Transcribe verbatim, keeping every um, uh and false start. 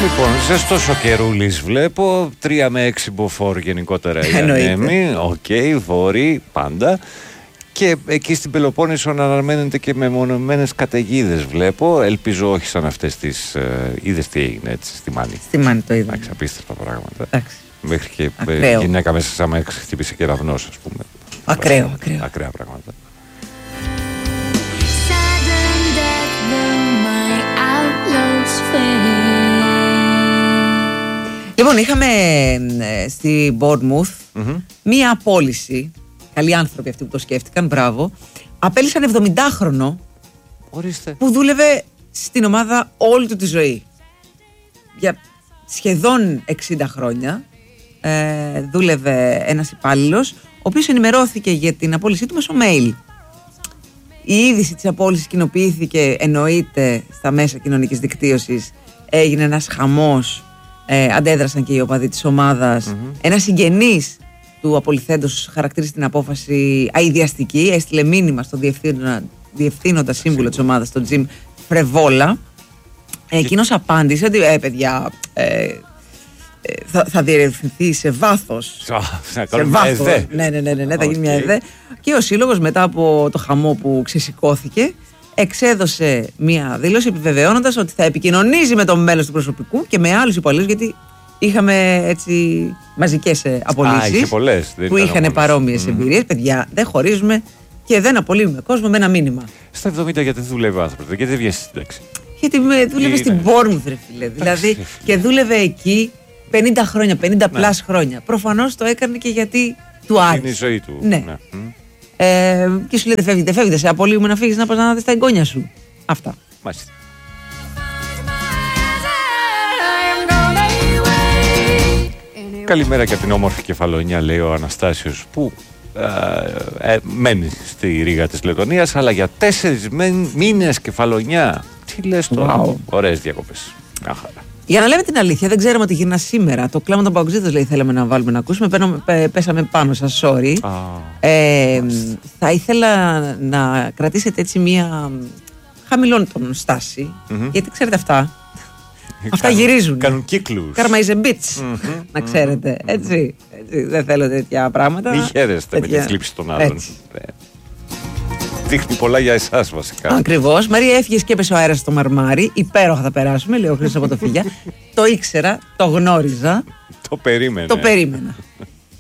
Λοιπόν, ζεστός ο καιρούλης βλέπω, τρία με έξι μποφόρ γενικότερα η ανέμη, οκ, okay, βόρειοι πάντα. Και εκεί στην Πελοπόννησο να αναμένεται και μεμονωμένες καταιγίδες βλέπω, ελπίζω όχι σαν αυτές τις, ε, είδες τι έγινε έτσι στη Μάνη. Στη Μάνη το είδα. Εντάξει, απίστευτα πράγματα. Εντάξει. Μέχρι και ακραίο. Γυναίκα μέσα σαν να χτύπησε κεραυνός, ας πούμε. Ακραίο, ακραίο. Ακραία πράγματα. Λοιπόν, είχαμε ε, στη Bournemouth mm-hmm. μία απόλυση. Καλοί άνθρωποι αυτοί που το σκέφτηκαν, μπράβο. Απέλυσαν εβδομηντάχρονο. Ορίστε. Που δούλευε στην ομάδα όλη του τη ζωή. Για σχεδόν εξήντα χρόνια ε, δούλευε ένας υπάλληλος, ο οποίος ενημερώθηκε για την απόλυσή του μέσω mail. Η είδηση της απόλυσης κοινοποιήθηκε, εννοείται, στα μέσα κοινωνικής δικτύωσης. Έγινε ένας χαμός. Ε, αντέδρασαν και οι οπαδοί της ομάδας. Mm-hmm. Ένας συγγενής του απολυθέντος χαρακτήρισε την απόφαση αηδιαστική. Έστειλε μήνυμα στον διευθύνοντα, διευθύνοντα σύμβουλο της ομάδας, τον Τζιμ Φρεβόλα. Ε, εκείνος απάντησε ότι ε, παιδιά, ε, ε, θα, θα διερευνηθεί σε βάθος. σε βάθος. Ναι, ναι, ναι, ναι, ναι, θα γίνει μια ΕΔΕ. Και ο σύλλογος, μετά από το χαμό που ξεσηκώθηκε, εξέδωσε μία δήλωση επιβεβαιώνοντας ότι θα επικοινωνήσει με το μέλος του προσωπικού και με άλλους υπαλλήλους, γιατί είχαμε έτσι μαζικές απολύσεις που είχαν παρόμοιες mm. εμπειρίες. Παιδιά, δεν χωρίζουμε και δεν απολύουμε κόσμο με ένα μήνυμα. Στα εβδομήντα γιατί δούλευε ο άνθρωπος, γιατί δεν βγαίνει στην τάξη. Γιατί δούλευε στην Bournemouth, ρε φίλε. Δηλαδή, και δούλευε εκεί πενήντα χρόνια, πενήντα ναι. πλάς χρόνια. Προφανώς το έκανε και γιατί του άρεσε. Είναι η ζωή του. Ναι. ναι. Mm. Ε, και σου λέει δεν φεύγει, δεν φεύγει, σε απολύουμε να φύγεις να πας να δεις τα εγγόνια σου. Αυτά. Μάλιστα. Καλημέρα και από την όμορφη Κεφαλονιά, λέει ο Αναστάσιος, που ε, ε, μένει στη Ρήγα της Λετωνίας, αλλά για τέσσερις μήνες Κεφαλονιά. Τι λες τώρα, wow. Ωραίες διακοπές. Μια χαρά. Για να λέμε την αλήθεια, δεν ξέραμε ότι γυρνά σήμερα. Το κλάμα των Παουτζίδες, λέει, θέλαμε να βάλουμε να ακούσουμε. Παίρνω, πέ, πέσαμε πάνω σας, sorry. Ah, ε, θα ήθελα να κρατήσετε έτσι μία χαμηλών των στάση, mm-hmm. γιατί ξέρετε αυτά. Αυτά κάνουν, γυρίζουν. Κάνουν κύκλους. Karma is a bitch. Mm-hmm. Να ξέρετε. Mm-hmm. Έτσι, έτσι. Δεν θέλω τέτοια πράγματα. Μη χαίρεστε τέτοια... με τη θλίψη των άλλων. Δείχνει πολλά για εσάς βασικά. Ακριβώς. Μαρία, έφυγες και έπεσε ο αέρας στο μαρμάρι. Υπέροχα θα περάσουμε, λέει ο Χρήστος από το Φύγια. Το ήξερα, το γνώριζα. Το περίμενα. Το περίμενα.